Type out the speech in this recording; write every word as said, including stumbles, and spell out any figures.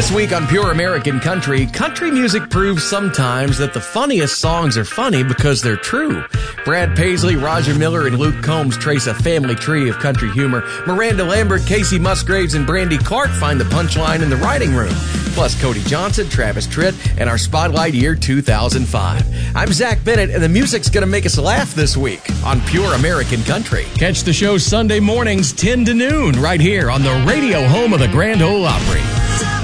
This week on Pure American Country, country music proves sometimes that the funniest songs are funny because they're true. Brad Paisley, Roger Miller, and Luke Combs trace a family tree of country humor. Miranda Lambert, Casey Musgraves, and Brandy Clark find the punchline in the writing room. Plus Cody Johnson, Travis Tritt, and our Spotlight Year two thousand five. I'm Zach Bennett, and the music's going to make us laugh this week on Pure American Country. Catch the show Sunday mornings, ten to noon, right here on the radio home of the Grand Ole Opry.